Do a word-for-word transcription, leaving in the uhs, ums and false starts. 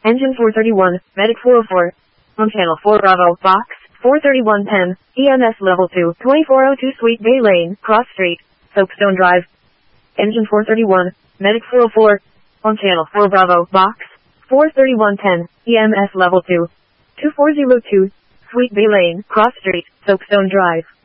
Engine four thirty-one, Medic four oh four. On channel four Bravo, box, four thirty-one ten, E M S level two, twenty-four oh two Sweet Bay Lane, Cross Street, Soapstone Drive. Engine four thirty-one, Medic four oh four. On channel four Bravo, box, four thirty-one ten, E M S level two, two four oh two, Sweet Bay Lane, Cross Street, Soapstone Drive.